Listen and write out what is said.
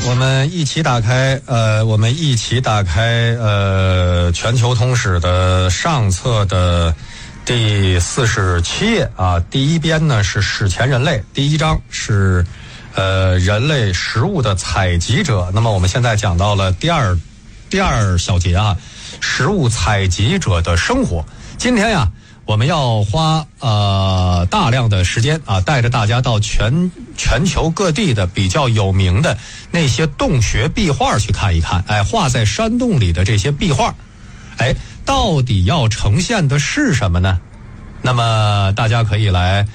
我们一起打开全球通史的上册的第47页啊，第一编呢是史前人类，第一章是人类食物的采集者。那么我们现在讲到了第二小节啊，食物采集者的生活。今天呀，我们要花大量的时间啊，带着大家到全球各地的比较有名的那些洞穴壁画去看一看。哎，画在山洞里的这些壁画，哎，到底要呈现的是什么呢？那么大家可以来